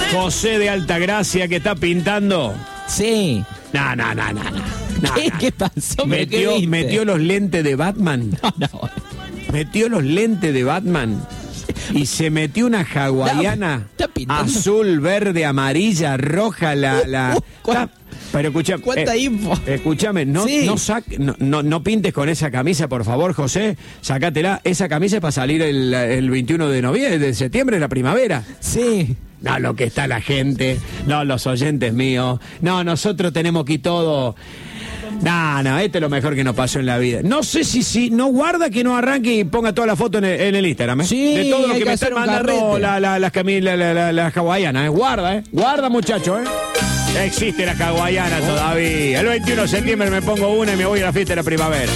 José de Altagracia que está pintando. Sí. No. ¿Qué pasó? Metió los lentes de Batman. No. Metió los lentes de Batman. Y se metió una hawaiana Está pintando. azul, verde, amarilla, roja, pero escuchame. ¿Cuánta info? Escúchame, no pintes con esa camisa, por favor, José. Sácatela. Esa camisa es para salir el 21 de noviembre, de septiembre, la primavera. Sí. No, lo que está la gente. No, los oyentes míos. No, nosotros tenemos aquí todo. No, esto es lo mejor que nos pasó en la vida. No sé si no guarda que no arranque y ponga toda la foto en el Instagram, ¿eh? Sí, de todo lo hay que que me hacer están un mandando carrete. las hawaianas, ¿eh? Guarda, muchacho, ¿eh? Existe la hawaiana todavía. El 21 de septiembre me pongo una y me voy a la fiesta de la primavera.